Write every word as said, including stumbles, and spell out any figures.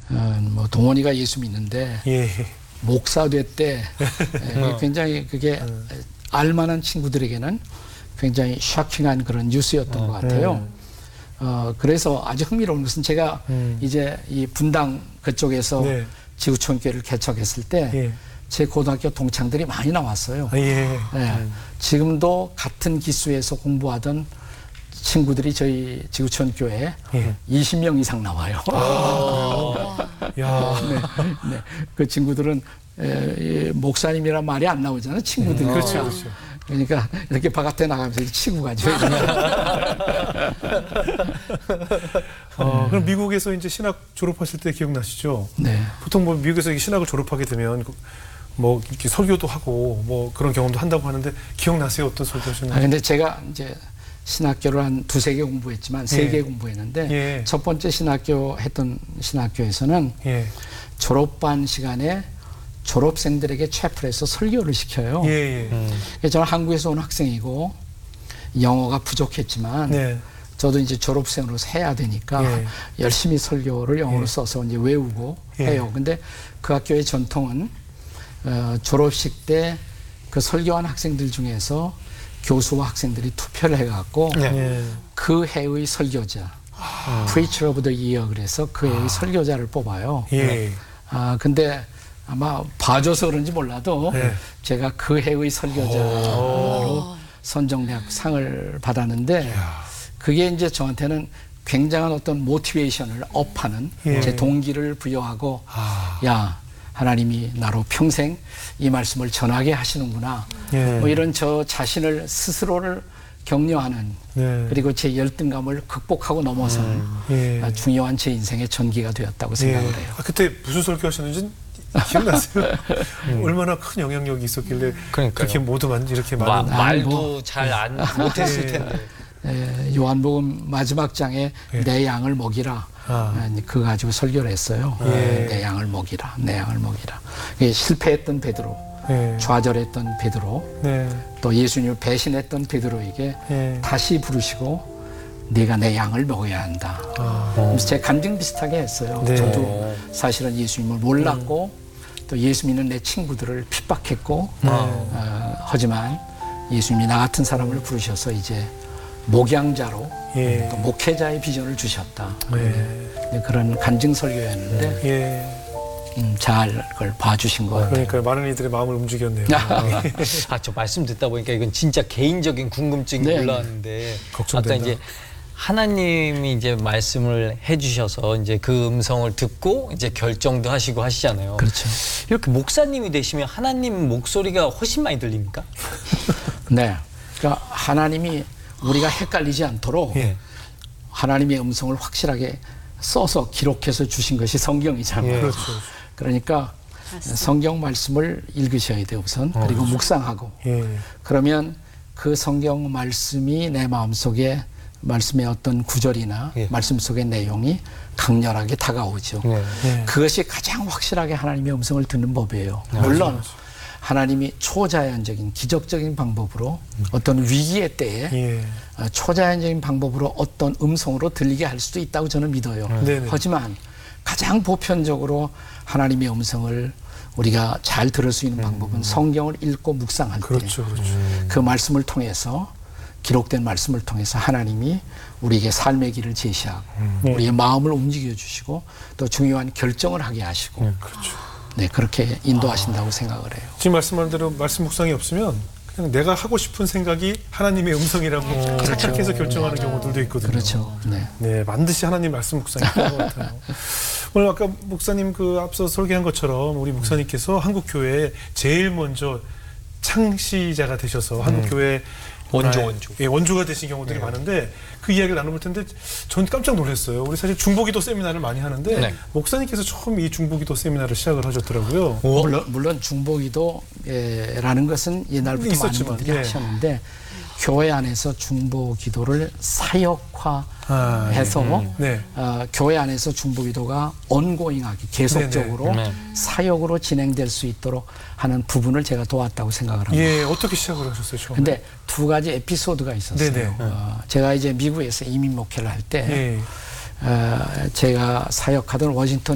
어, 뭐 동원이가 예수 믿는데 예. 목사 됐대. 예, 굉장히 그게 알만한 친구들에게는 굉장히 쇼킹한 그런 뉴스였던 것 같아요. 어, 그래서 아주 흥미로운 것은 제가 음. 이제 이 분당 그쪽에서 네. 지구촌교회를 개척했을 때 예. 제 고등학교 동창들이 많이 나왔어요. 아, 예. 예. 지금도 같은 기수에서 공부하던 친구들이 저희 지구촌 교회에 예. 이십 명 이상 나와요. 야. 네, 네. 그 친구들은 에, 이 목사님이란 말이 안 나오잖아요. 친구들이. 음, 그렇죠, 그렇죠. 그러니까 이렇게 바깥에 나가면서 치고 가죠. 어, 그럼 미국에서 이제 신학 졸업하실 때 기억나시죠? 네. 보통 뭐 미국에서 이 신학을 졸업하게 되면 뭐 이렇게 설교도 하고 뭐 그런 경험도 한다고 하는데 기억나세요? 어떤 설교 하셨는지? 아, 근데 제가 이제 신학교를 한 두세 개 공부했지만 세 개 예. 공부했는데 예. 첫 번째 신학교 했던 신학교에서는 예. 졸업반 시간에 졸업생들에게 채플에서 설교를 시켜요. 예, 예. 그래서 저는 한국에서 온 학생이고 영어가 부족했지만 네. 저도 이제 졸업생으로서 해야 되니까 예. 열심히 설교를 영어로 예. 써서 이제 외우고 예. 해요. 근데 그 학교의 전통은 어, 졸업식 때 그 설교한 학생들 중에서 교수와 학생들이 투표를 해갖고 예. 그 해의 설교자, 아. Preacher of the Year 그래서 그 해의 아. 설교자를 뽑아요. 예. 아 근데 아마 봐줘서 그런지 몰라도 네. 제가 그 해의 설교자로 선정대학 상을 받았는데 그게 이제 저한테는 굉장한 어떤 모티베이션을 업하는 예. 제 동기를 부여하고 아. 야 하나님이 나로 평생 이 말씀을 전하게 하시는구나. 예. 뭐 이런 저 자신을 스스로를 격려하는 네. 그리고 제 열등감을 극복하고 넘어서는 예. 아, 중요한 제 인생의 전기가 되었다고 생각을 해요. 아, 그때 무슨 설교 하셨는지 기억나세요? 얼마나 큰 영향력이 있었길래 그러니까요. 그렇게 모두 만 이렇게 마, 많은 말도 뭐, 잘 안 못했을 예. 텐데. 에, 요한복음 마지막 장에 예. 내 양을 먹이라. 아. 에, 그거 가지고 설교를 했어요. 예. 내 양을 먹이라. 내 양을 먹이라. 이게 실패했던 베드로, 예. 좌절했던 베드로, 네. 또 예수님을 배신했던 베드로에게 예. 다시 부르시고 네가 내 양을 먹어야 한다. 아. 그래서 제 간증 비슷하게 했어요. 네. 저도 사실은 예수님을 몰랐고 또 예수 믿는 내 친구들을 픽박했고 어, 하지만 예수님이 나 같은 사람을 부르셔서 이제 목양자로 예. 또 목회자의 비전을 주셨다. 네. 네, 그런 간증 설교였는데 예. 음, 잘 그걸 봐주신 것 같아요. 그러니까 많은 이들의 마음을 움직였네요. 아, 저 말씀 듣다 보니까 이건 진짜 개인적인 궁금증이 네. 올라왔는데 걱정된다. 아까 이제 하나님이 이제 말씀을 해주셔서 이제 그 음성을 듣고 이제 결정도 하시고 하시잖아요. 그렇죠. 이렇게 목사님이 되시면 하나님 목소리가 훨씬 많이 들립니까? 네. 그러니까 하나님이 우리가 헷갈리지 않도록 예. 하나님의 음성을 확실하게 써서 기록해서 주신 것이 성경이잖아요. 예. 그렇죠. 그러니까 성경 말씀을 읽으셔야 돼요, 우선. 어, 그리고 그렇죠. 묵상하고. 예. 그러면 그 성경 말씀이 내 마음속에 말씀의 어떤 구절이나 예. 말씀 속의 내용이 강렬하게 다가오죠. 네. 예. 그것이 가장 확실하게 하나님의 음성을 듣는 법이에요. 물론 맞아. 하나님이 초자연적인 기적적인 방법으로 어떤 위기의 때에 예. 어, 초자연적인 방법으로 어떤 음성으로 들리게 할 수도 있다고 저는 믿어요. 네네. 하지만 가장 보편적으로 하나님의 음성을 우리가 잘 들을 수 있는 방법은 성경을 읽고 묵상할 때 그렇죠. 그렇죠. 그 말씀을 통해서 기록된 말씀을 통해서 하나님이 우리에게 삶의 길을 제시하고 네. 우리의 마음을 움직여 주시고 또 중요한 결정을 하게 하시고 그렇죠. 네, 그렇게 인도하신다고 생각을 해요. 지금 말씀하신 대로 말씀 묵상이 없으면 그냥 내가 하고 싶은 생각이 하나님의 음성이라고 착각해서 결정하는 경우들도 있거든요. 그렇죠. 네. 네, 반드시 하나님 말씀 묵상이 필요한 것 같아요. 오늘 아까 목사님 그 앞서 설계한 것처럼 우리 목사님께서 한국 교회에 제일 먼저 창시자가 되셔서 한국 교회 원조, 원조. 예, 원조가 되신 경우들이 많은데 그 이야기를 나눠볼 텐데 전 깜짝 놀랐어요. 우리 사실 중보기도 세미나를 많이 하는데 네. 목사님께서 처음 이 중보기도 세미나를 시작을 하셨더라고요. 물론, 물론 중보기도라는 것은 옛날부터 있었지만, 많은 분들이 예. 하셨는데 교회 안에서 중보기도를 사역화해서 아, 네. 어, 교회 안에서 중보기도가 ongoing하게 계속적으로 네네. 네. 사역으로 진행될 수 있도록 하는 부분을 제가 도왔다고 생각을 합니다. 예, 어떻게 시작을 하셨어요, 처음에? 근데 두 가지 에피소드가 있었어요. 네네. 어, 제가 이제 미국에서 이민 목회를 할 때 예. 어, 제가 사역하던 워싱턴